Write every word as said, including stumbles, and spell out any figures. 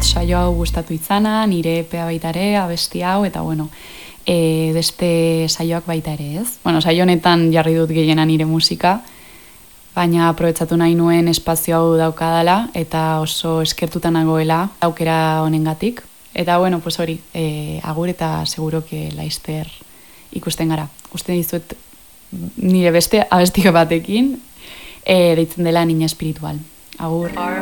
saio hau gustatu izana, nire epea baita ere, abesti hau, eta bueno, e, beste saioak baita ere, ez? Bueno, saio honetan jarri dut gehiena nire musika, baina aprobetsatu nahi nuen espazio hau daukadala, eta oso eskertuta nagoela aukera honengatik. Eta bueno, pues hori, e, agur eta seguro que laizter ikusten gara. Uste dizuet nire beste abesti batekin, e, deitzen dela Niña Espiritual. Agur.